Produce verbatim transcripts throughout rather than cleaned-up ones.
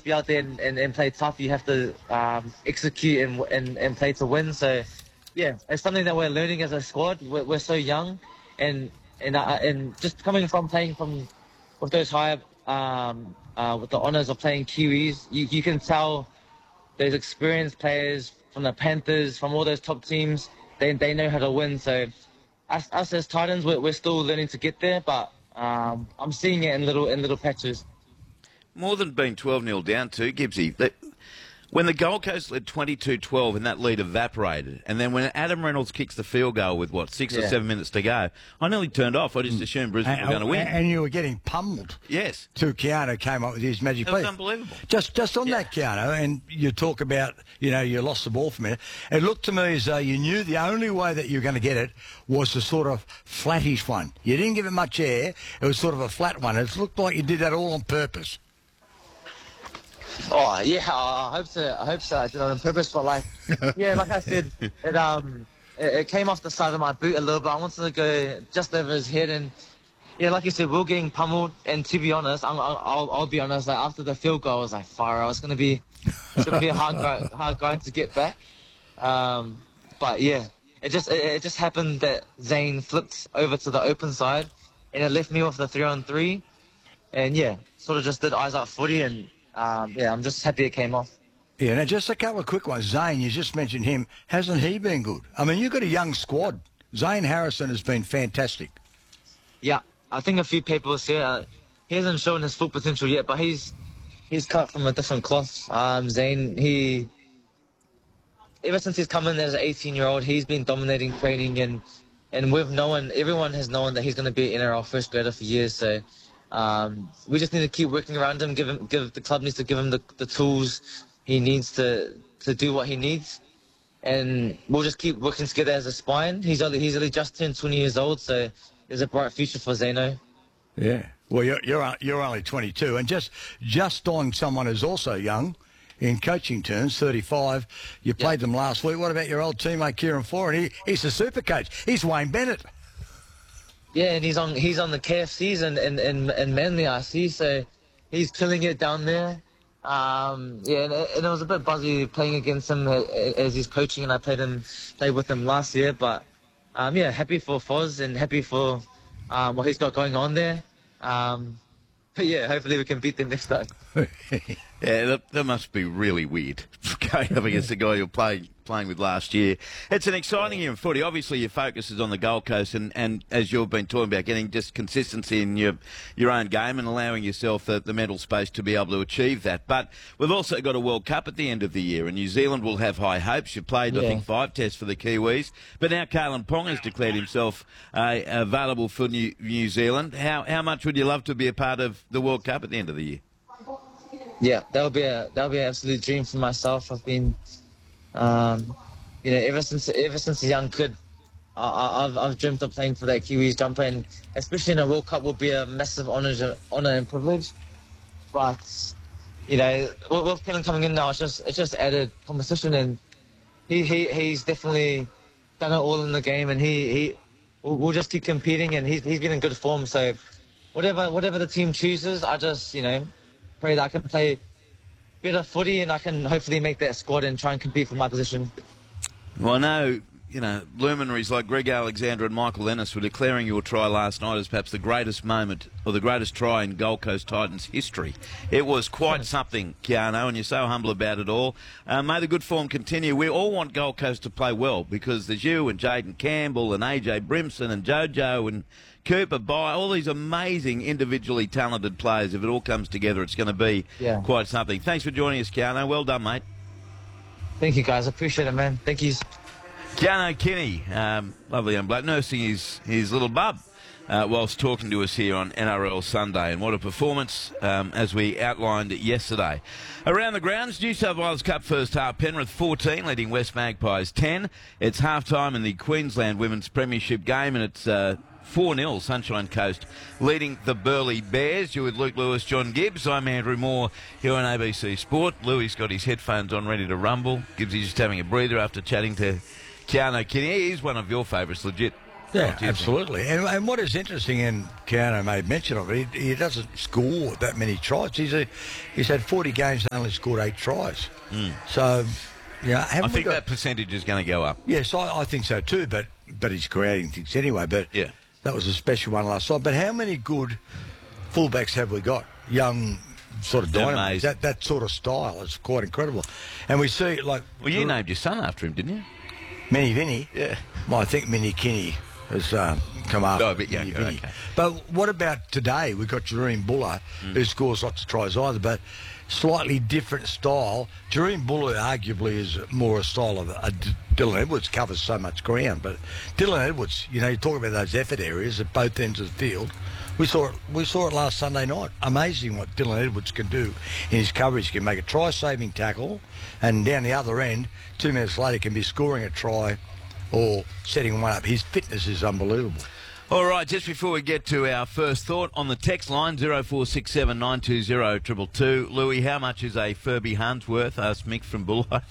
just be out there and, and, and play tough. You have to um, execute and, and and play to win. So, yeah, it's something that we're learning as a squad. We're, we're so young, and and uh, and just coming from playing from with those higher um, uh, with the honours of playing Kiwis, you you can tell those experienced players from the Panthers, from all those top teams, they they know how to win. So, us, us as Titans, we're, we're still learning to get there, but um, I'm seeing it in little in little patches. More than being twelve nil down too, Gibbsy. That, when the Gold Coast led twenty-two twelve and that lead evaporated, and then when Adam Reynolds kicks the field goal with, what, six yeah. or seven minutes to go, I nearly turned off. I just assumed Brisbane and, were going to win. And you were getting pummeled. Yes. Till Keano came up with his magic play. It was unbelievable. Just just on yeah. that, Keano, and you talk about, you know, you lost the ball for a minute. It looked to me as though you knew the only way that you were going to get it was the sort of flattish one. You didn't give it much air. It was sort of a flat one. It looked like you did that all on purpose. Oh yeah, I hope so. I hope so. I did it on purpose, but like, yeah, like I said, it um, it, it came off the side of my boot a little bit. I wanted to go just over his head, and yeah, like you said, we we're getting pummeled. And to be honest, I'm, I'll, I'll be honest. Like after the field goal, I was like, fire. I was gonna be, it's gonna be a hard, grind, hard grind to get back. Um, but yeah, it just, it, it just happened that Zane flipped over to the open side, and it left me with the three on three, and yeah, sort of just did eyes up footy and. Um, yeah, I'm just happy it came off. Yeah, now just a couple of quick ones. Zane, you just mentioned him. Hasn't he been good? I mean, you've got a young squad. Zane Harrison has been fantastic. Yeah, I think a few people say uh, he hasn't shown his full potential yet, but he's he's cut from a different cloth. Um, Zane, he ever since he's come in as an eighteen-year-old, he's been dominating training, and and we've known, everyone has known that he's going to be an N R L first grader for years. So. Um, we just need to keep working around him. Give him, give the club needs to give him the, the tools he needs to to do what he needs, and we'll just keep working together as a spine. He's only he's only just turned twenty years old, so there's a bright future for Zeno. Yeah, well, you're you're you're only twenty-two, and just just on someone who's also young in coaching terms, thirty-five. You played yep. them last week. What about your old teammate Kieran Foran? He he's a super coach. He's Wayne Bennett. Yeah, and he's on he's on the K F Cs and and and, and Manly, I see. So he's killing it down there. Um, yeah, and it, and it was a bit buzzy playing against him as he's coaching, and I played him played with him last year. But um, yeah, happy for Foz and happy for um, what he's got going on there. Um, but yeah, hopefully we can beat them next time. Yeah, that, that must be really weird going up against the guy you're playing playing with last year. It's an exciting year in footy. Obviously, your focus is on the Gold Coast, and, and as you've been talking about, getting just consistency in your your own game and allowing yourself the, the mental space to be able to achieve that. But we've also got a World Cup at the end of the year, and New Zealand will have high hopes. You played, yeah. I think, five tests for the Kiwis, but now Kalen Pong has declared himself uh, available for New, New Zealand. How how much would you love to be a part of the World Cup at the end of the year? Yeah, that would be a that would be an absolute dream for myself. I've been, um, you know, ever since ever since a young kid, I, I've I've dreamt of playing for that Kiwis jumper, and especially in a World Cup would be a massive honour, honour and privilege. But you know, with, with Kellen coming in now, it's just it's just added competition, and he, he he's definitely done it all in the game, and he he we'll, we'll just keep competing, and he's he's been in good form. So whatever whatever the team chooses, I just you know. pray that I can play better footy and I can hopefully make that squad and try and compete for my position. Well, I know, you know, luminaries like Greg Alexander and Michael Ennis were declaring your try last night as perhaps the greatest moment or the greatest try in Gold Coast Titans history. It was quite something, Keano, and you're so humble about it all. Uh, may the good form continue. We all want Gold Coast to play well because there's you and Jaden Campbell and A J Brimson and Jojo and Cooper By, all these amazing individually talented players. If it all comes together, it's going to be yeah. quite something. Thanks for joining us, Keano. Well done, mate. Thank you, guys. I appreciate it, man. Thank you. Keano Kinney, um, lovely young bloke, nursing his, his little bub uh, whilst talking to us here on N R L Sunday. And what a performance, um, as we outlined yesterday. Around the grounds, New South Wales Cup first half, Penrith fourteen, leading West Magpies ten. It's half-time in the Queensland Women's Premiership game, and it's uh, four nil, Sunshine Coast leading the Burleigh Bears. You're with Luke Lewis, John Gibbs. I'm Andrew Moore here on A B C Sport. Louis got his headphones on ready to rumble. Gibbs is just having a breather after chatting to Keano Kinney. He's one of your favourites, legit. Yeah, What do you absolutely. And, and what is interesting, and Keanu made mention of it, he, he doesn't score that many tries. He's a, he's had forty games and only scored eight tries. Mm. So, yeah, I think got, that percentage is going to go up. Yes, I, I think so too, but but he's creating things anyway. But yeah. that was a special one last night. But how many good fullbacks have we got? Young sort of dynamics. That, that sort of style is quite incredible. And we see, like... Well, you named your son after him, didn't you? Minnie Vinnie? Yeah. Well, I think Minnie Kinney has um, come after oh, a bit younger, Vinnie. Okay. But what about today? We've got Jareen Buller, mm. who scores lots of tries either, but slightly different style. Jareen Buller arguably is more a style of a D- Dylan Edwards, covers so much ground. But Dylan Edwards, you know, you talk about those effort areas at both ends of the field. We saw it. We saw it last Sunday night. Amazing what Dylan Edwards can do in his coverage. He can make a try-saving tackle, and down the other end, two minutes later, can be scoring a try or setting one up. His fitness is unbelievable. All right, just before we get to our first thought, on the text line, zero four six seven nine two zero two two two. Louis, how much is a Furby Hunt worth? Asked Mick from Bulleye.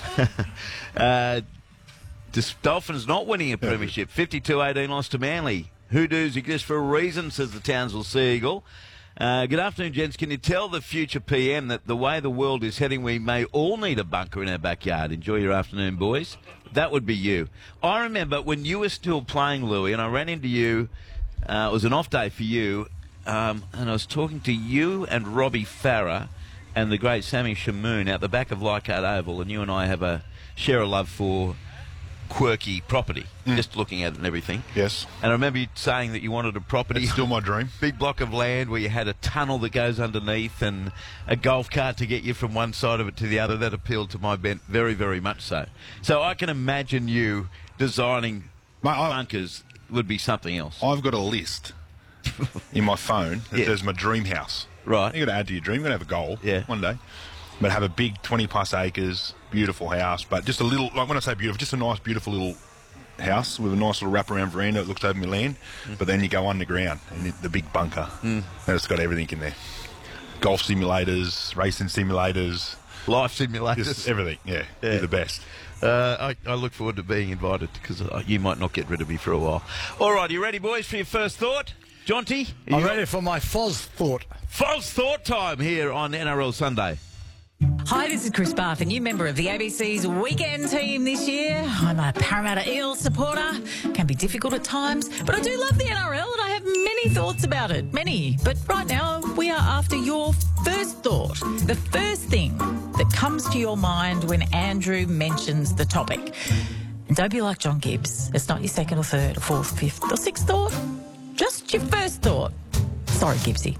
uh, the Dolphins not winning a premiership. fifty-two eighteen lost to Manly. Hoodoos exist for a reason, says the Townsville Sea Eagle. Uh, good afternoon, gents. Can you tell the future P M that the way the world is heading, we may all need a bunker in our backyard? Enjoy your afternoon, boys. That would be you. I remember when you were still playing, Louis, and I ran into you. Uh, it was an off day for you, um, and I was talking to you and Robbie Farah and the great Sammy Shamoon out the back of Leichhardt Oval, and you and I have a share a love for quirky property, mm. just looking at it and everything. Yes. And I remember you saying that you wanted a property. It's still my dream. Big block of land where you had a tunnel that goes underneath and a golf cart to get you from one side of it to the other. That appealed to my bent very, very much so. So I can imagine you designing Mate, I, bunkers would be something else. I've got a list in my phone that yeah. says my dream house. Right. You've got to add to your dream. You've got to have a goal yeah. one day. But have a big twenty plus acres, beautiful house, but just a little, like when I say beautiful, just a nice, beautiful little house with a nice little wraparound veranda that looks over my land. Mm. But then you go underground and the big bunker. Mm. And it's got everything in there. Golf simulators, racing simulators. Life simulators. Just everything, yeah. yeah. You're the best. Uh, I, I look forward to being invited because you might not get rid of me for a while. All right, you ready, boys, for your first thought? Jonty? I'm ready for my Foz thought. Foz thought time here on N R L Sunday. Hi, this is Chris Barth, a new member of the A B C's weekend team this year. I'm a Parramatta Eels supporter. Can be difficult at times, but I do love the N R L and I have many thoughts about it. Many. But right now, we are after your first thought. The first thing that comes to your mind when Andrew mentions the topic. And don't be like John Gibbs. It's not your second or third or fourth, fifth or sixth thought. Just your first thought. Sorry, Gibbsy.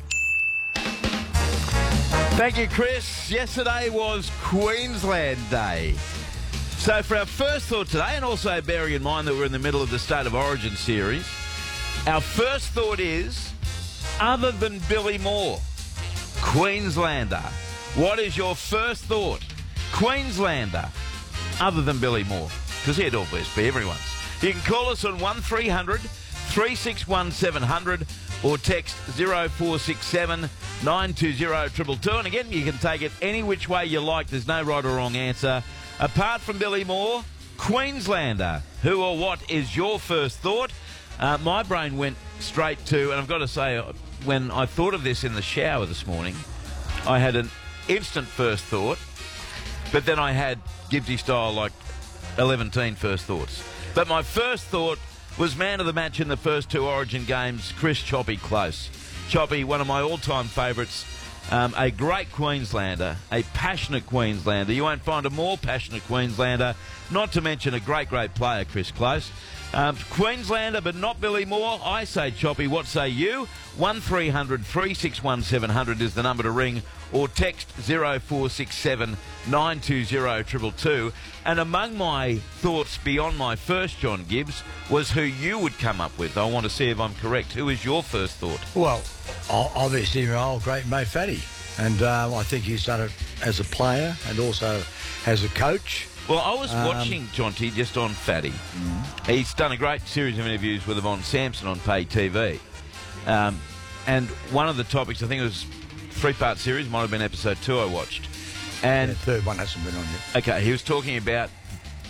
Thank you, Chris. Yesterday was Queensland Day. So for our first thought today, and also bearing in mind that we're in the middle of the State of Origin series, our first thought is, other than Billy Moore, Queenslander. What is your first thought? Queenslander, other than Billy Moore. Because he'd always be everyone's. You can call us on one three hundred three six one seven hundred or text zero four six seven nine two zero two two two. And again, you can take it any which way you like. There's no right or wrong answer. Apart from Billy Moore, Queenslander. Who or what is your first thought? Uh, my brain went straight to, and I've got to say, when I thought of this in the shower this morning, I had an instant first thought, but then I had Gibbsy style like eleven first thoughts. But my first thought was man of the match in the first two Origin games, Chris Choppy Close. Choppy, one of my all-time favourites, um, a great Queenslander, a passionate Queenslander. You won't find a more passionate Queenslander, not to mention a great, great player, Chris Close. Um, Queenslander, but not Billy Moore. I say Choppy, what say you? one three hundred three six one seven hundred is the number to ring, or text zero four six seven nine two zero two two two. And among my thoughts beyond my first, John Gibbs, was who you would come up with. I want to see if I'm correct. Who is your first thought? Well, obviously my old great mate Fatty. And uh, I think he's done it as a player and also as a coach. Well, I was um, watching Jonty just on Fatty. Mm-hmm. He's done a great series of interviews with Yvonne Sampson on Pay T V. Um, and one of the topics, I think it was a three-part series, might have been episode two I watched. And the third one hasn't been on yet. Okay, he was talking about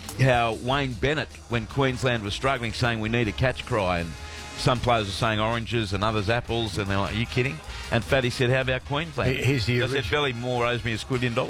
how Wayne Bennett, when Queensland was struggling, saying we need a catch cry, and some players are saying oranges and others apples, and they're like, are you kidding? And Fatty said, how about Queensland? Here's the I said, original. Billy Moore owes me a squillion dollars.